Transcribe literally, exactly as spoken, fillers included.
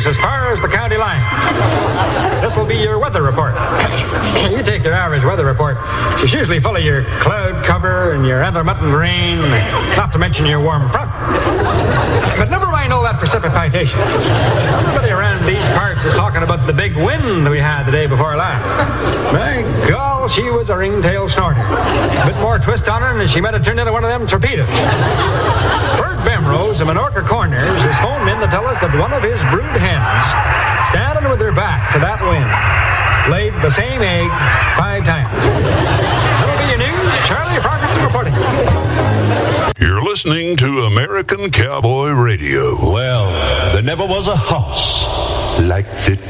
news as far as the county line. This will be your weather report. You take your average weather report. It's usually full of your cloud cover and your intermittent rain, not to mention your warm front. But never mind all that precipitation. Everybody around these parts is talking about the big wind we had the day before last. My God, she was a ringtail snorter. A bit more twist on her and she might have turned into one of them torpedoes. Bert Bemrose of Menorca Corners has phoned in to tell us that one of his brood hens, standing with her back to that wind, laid the same egg five times. That'll be your news. Charlie Ferguson reporting. You're listening to American Cowboy Radio. Well, there never was a house like the